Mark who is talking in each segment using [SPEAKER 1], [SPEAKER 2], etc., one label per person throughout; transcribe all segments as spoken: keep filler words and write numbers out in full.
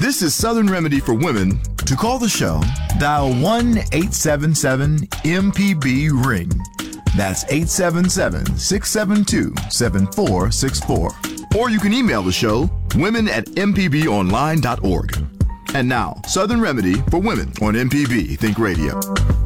[SPEAKER 1] This is Southern Remedy for Women. To call the show, dial one eight seven seven M P B ring. That's eight seven seven, six seven two, seven four six four. Or you can email the show, women at m p b online dot org. And now, Southern Remedy for Women on M P B Think Radio.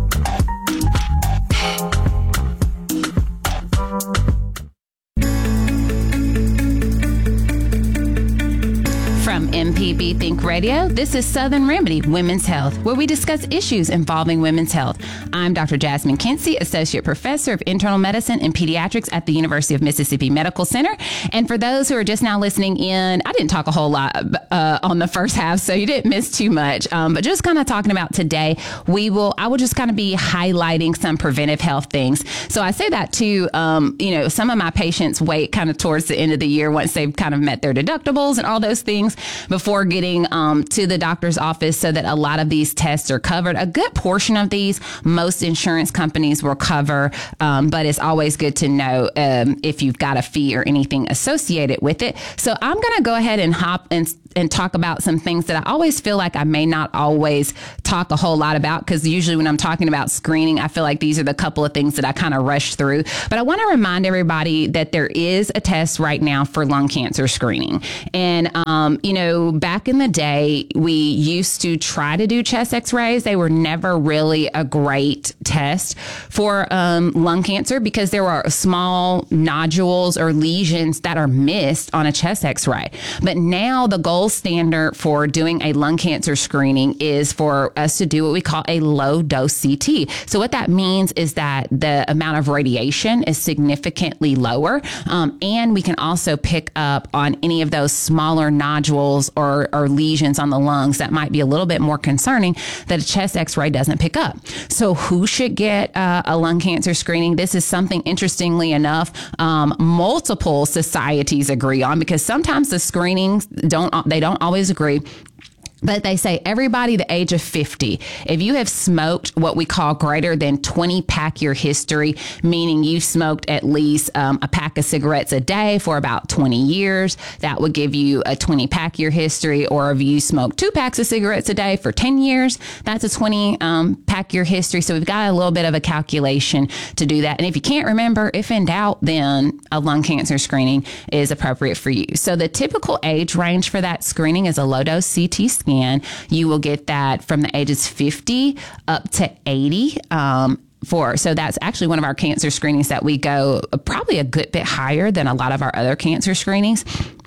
[SPEAKER 2] From M P B Think Radio, this is Southern Remedy Women's Health, where we discuss issues involving women's health. I'm Doctor Jasmine Kinsey, Associate Professor of Internal Medicine and Pediatrics at the University of Mississippi Medical Center. And for those who are just now listening in, I didn't talk a whole lot uh, on the first half, so you didn't miss too much. Um, but just kind of talking about today, we will, I will just kind of be highlighting some preventive health things. So I say that too, um, you know, some of my patients wait kind of towards the end of the year once they've kind of met their deductibles and all those things before getting um, to the doctor's office so that a lot of these tests are covered. A good portion of these, most insurance companies will cover, um, but it's always good to know um, if you've got a fee or anything associated with it. So I'm going to go ahead and hop and and talk about some things that I always feel like I may not always talk a whole lot about, because usually when I'm talking about screening, I feel like these are the couple of things that I kind of rush through. But I want to remind everybody that there is a test right now for lung cancer screening. And, um, you know, back in the day, we used to try to do chest x-rays. They were never really a great test for um, lung cancer because there are small nodules or lesions that are missed on a chest x-ray. But now the gold standard for doing a lung cancer screening is for us to do what we call a low dose C T. So what that means is that the amount of radiation is significantly lower. Um, and we can also pick up on any of those smaller nodules or, or lesions on the lungs that might be a little bit more concerning that a chest x-ray doesn't pick up. So who should get uh, a lung cancer screening? This is something, interestingly enough, um, multiple societies agree on, because sometimes the screenings don't they don't always agree. But they say everybody the age of fifty, if you have smoked what we call greater than twenty pack year history, meaning you smoked at least um, a pack of cigarettes a day for about twenty years, that would give you a twenty pack year history. Or if you smoke two packs of cigarettes a day for ten years, that's a twenty um, pack year history. So we've got a little bit of a calculation to do that. And if you can't remember, if in doubt, then a lung cancer screening is appropriate for you. So the typical age range for that screening is a low dose C T scan. You will get that from the ages fifty up to eighty. Um, For. So that's actually one of our cancer screenings that we go probably a good bit higher than a lot of our other cancer screenings.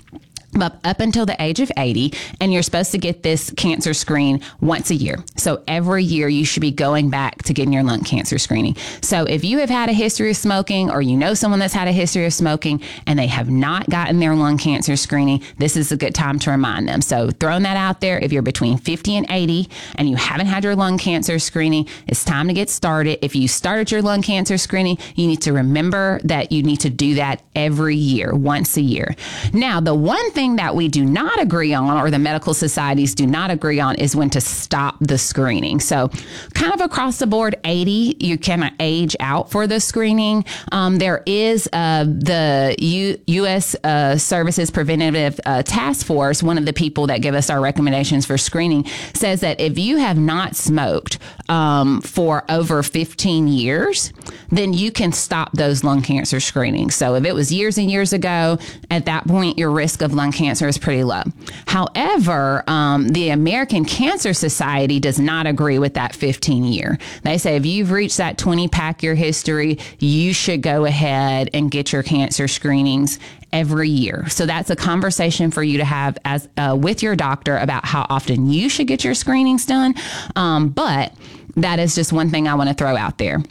[SPEAKER 2] But up until the age of eighty, and you're supposed to get this cancer screen once a year. So every year you should be going back to getting your lung cancer screening. So if you have had a history of smoking, or you know someone that's had a history of smoking and they have not gotten their lung cancer screening, this is a good time to remind them. So throwing that out there, if you're between fifty and eighty and you haven't had your lung cancer screening, it's time to get started. If you started your lung cancer screening, you need to remember that you need to do that every year, once a year. Now, the one thing that we do not agree on, or the medical societies do not agree on, is when to stop the screening. So kind of across the board, eighty, you can age out for the screening. Um, there is uh, the U- U.S. Uh, Services Preventative uh, Task Force. One of the people that give us our recommendations for screening says that if you have not smoked um, for over fifteen years, then you can stop those lung cancer screenings. So if it was years and years ago, at that point, your risk of lung cancer is pretty low. However, um, the American Cancer Society does not agree with that fifteen year. They say if you've reached that twenty pack year history, you should go ahead and get your cancer screenings every year. So that's a conversation for you to have as uh, with your doctor about how often you should get your screenings done. Um, but that is just one thing I want to throw out there.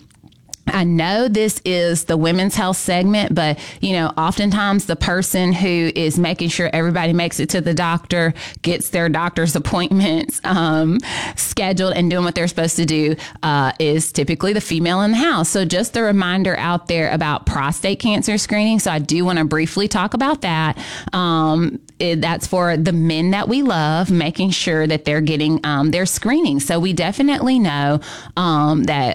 [SPEAKER 2] I know this is the women's health segment, but, you know, oftentimes the person who is making sure everybody makes it to the doctor, gets their doctor's appointments um, scheduled and doing what they're supposed to do uh, is typically the female in the house. So just a reminder out there about prostate cancer screening. So I do want to briefly talk about that. Um, it, that's for the men that we love, making sure that they're getting um, their screening. So we definitely know um, that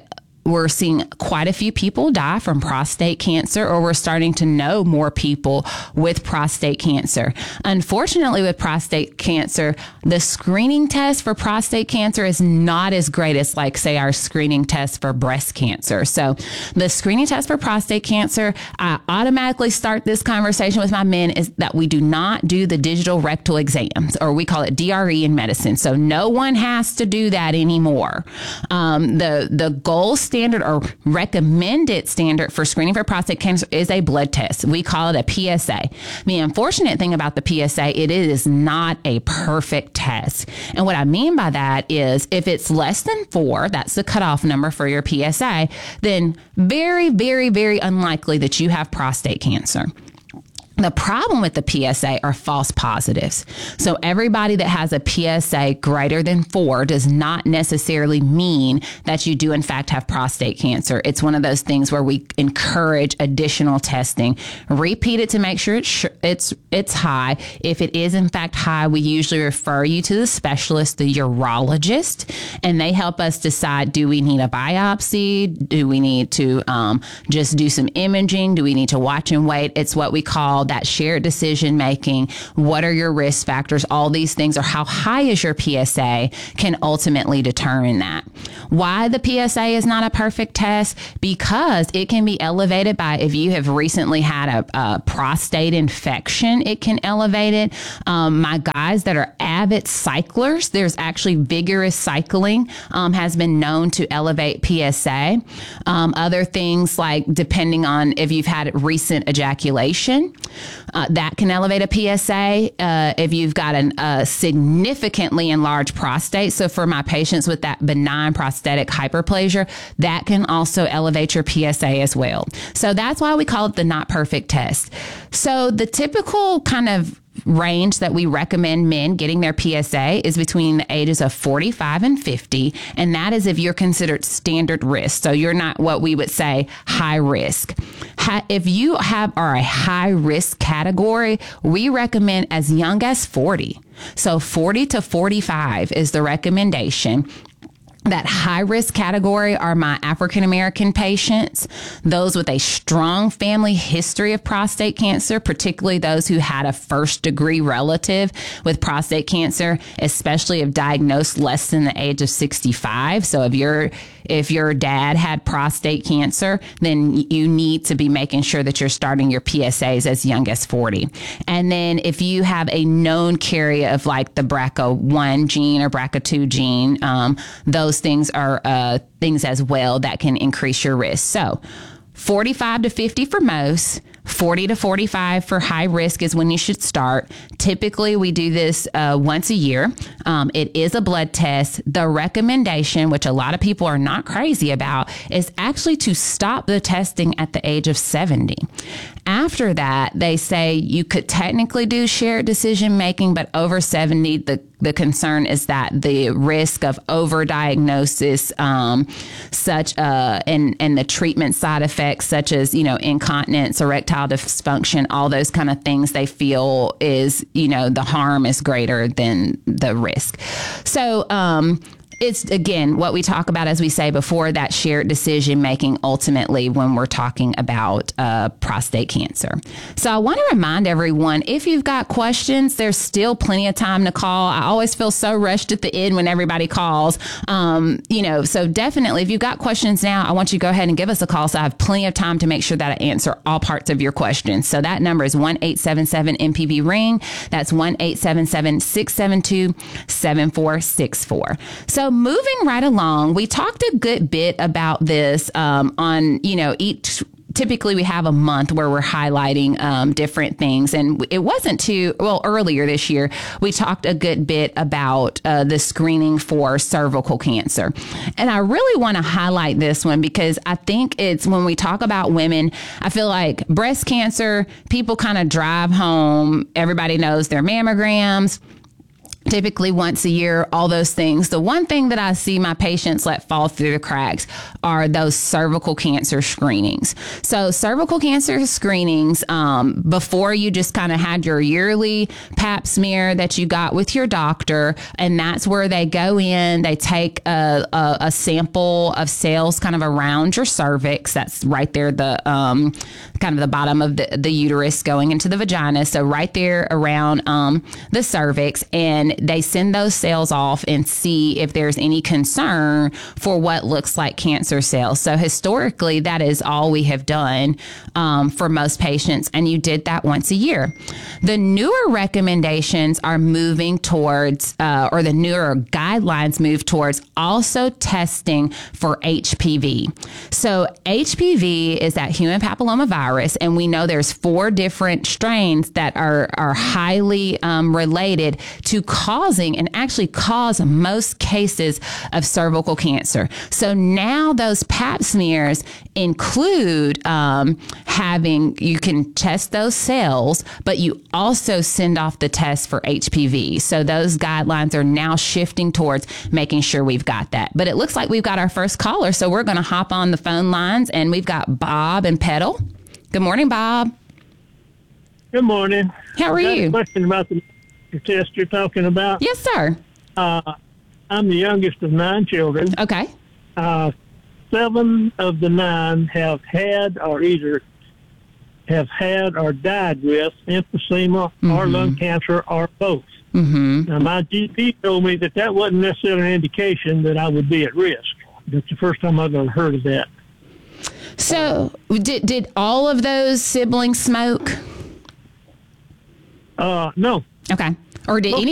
[SPEAKER 2] we're seeing quite a few people die from prostate cancer, or we're starting to know more people with prostate cancer. Unfortunately, with prostate cancer, the screening test for prostate cancer is not as great as, like, say, our screening test for breast cancer. So the screening test for prostate cancer, I automatically start this conversation with my men, is that we do not do the digital rectal exams, or we call it D R E in medicine. So no one has to do that anymore. Um, the, the gold standard or recommended standard for screening for prostate cancer is a blood test. We call it a P S A. The unfortunate thing about the P S A, it is not a perfect test. And what I mean by that is, if it's less than four, that's the cutoff number for your P S A, then very, very, very unlikely that you have prostate cancer. The problem with the P S A are false positives. So everybody that has a P S A greater than four does not necessarily mean that you do in fact have prostate cancer. It's one of those things where we encourage additional testing. Repeat it to make sure it's it's it's high. If it is in fact high, we usually refer you to the specialist, the urologist, and they help us decide, do we need a biopsy? Do we need to um, just do some imaging? Do we need to watch and wait? It's what we call that shared decision making. What are your risk factors? All these things, or how high is your P S A, can ultimately determine that. Why the P S A is not a perfect test? Because it can be elevated by, if you have recently had a, a prostate infection, it can elevate it. Um, my guys that are avid cyclers, there's actually vigorous cycling um, has been known to elevate P S A. Um, other things, like depending on if you've had recent ejaculation, Uh, that can elevate a P S A. Uh, if you've got a uh, significantly enlarged prostate, so for my patients with that benign prostatic hyperplasia, that can also elevate your P S A as well. So that's why we call it the not perfect test. So the typical kind of range that we recommend men getting their P S A is between the ages of forty-five and fifty. And that is if you're considered standard risk. So you're not what we would say high risk. If you have are a high risk category, we recommend as young as forty. So forty to forty-five is the recommendation. That high risk category are my African American patients, those with a strong family history of prostate cancer, particularly those who had a first degree relative with prostate cancer, especially if diagnosed less than the age of sixty-five. So if you're If your dad had prostate cancer, then you need to be making sure that you're starting your P S As as young as forty. And then if you have a known carrier of like the B R C A one gene or B R C A two gene, um, those things are uh, things as well that can increase your risk. So forty-five to fifty for most. forty to forty-five for high risk is when you should start. Typically, we do this uh, once a year. Um, it is a blood test. The recommendation, which a lot of people are not crazy about, is actually to stop the testing at the age of seventy. After that, they say you could technically do shared decision making, but over seventy, the the concern is that the risk of overdiagnosis, um, such uh, and and the treatment side effects, such as you know incontinence, erectile dysfunction, all those kind of things, they feel is you know the harm is greater than the risk. So. Um, It's, again, what we talk about, as we say before, that shared decision making ultimately when we're talking about uh, prostate cancer. So I want to remind everyone, if you've got questions, there's still plenty of time to call. I always feel so rushed at the end when everybody calls. Um, you know, so definitely, if you've got questions now, I want you to go ahead and give us a call so I have plenty of time to make sure that I answer all parts of your questions. So that number is one eight seven seven M P B ring. That's one eight seven seven, six seven two, seven four six four. So moving right along, we talked a good bit about this um, on, you know, each. Typically, we have a month where we're highlighting um, different things. And it wasn't too, well, earlier this year, we talked a good bit about uh, the screening for cervical cancer. And I really want to highlight this one because I think it's when we talk about women, I feel like breast cancer, people kind of drive home. Everybody knows their mammograms. typically once a year, all those things. The one thing that I see my patients let fall through the cracks are those cervical cancer screenings. So cervical cancer screenings, um, before you just kind of had your yearly pap smear that you got with your doctor, and that's where they go in, they take a, a, a sample of cells kind of around your cervix. That's right there, the um, kind of the bottom of the, the uterus going into the vagina. So right there around um, the cervix, and they send those cells off and see if there's any concern for what looks like cancer cells. So historically, that is all we have done um, for most patients, and you did that once a year. The newer recommendations are moving towards, uh, or the newer guidelines move towards also testing for H P V. So H P V is that human papillomavirus, and we know there's four different strains that are, are highly um, related to causing and actually cause most cases of cervical cancer. So now those pap smears include um, having, you can test those cells, but you also send off the test for H P V. So those guidelines are now shifting towards making sure we've got that. But it looks like we've got our first caller, so we're going to hop on the phone lines, and we've got Bob and Petal. Good morning, Bob.
[SPEAKER 3] Good morning.
[SPEAKER 2] How are
[SPEAKER 3] I got
[SPEAKER 2] you?
[SPEAKER 3] a question about the test you're talking about.
[SPEAKER 2] Yes, sir.
[SPEAKER 3] Uh, I'm the youngest of nine children.
[SPEAKER 2] Okay.
[SPEAKER 3] Uh, seven of the nine have had or either have had or died with emphysema mm-hmm. or lung cancer or both.
[SPEAKER 2] Mm-hmm.
[SPEAKER 3] Now, my G P told me that that wasn't necessarily an indication that I would be at risk. That's the first time I've ever heard of that.
[SPEAKER 2] So did, did all of those siblings smoke?
[SPEAKER 3] Uh, no.
[SPEAKER 2] Okay. Or did any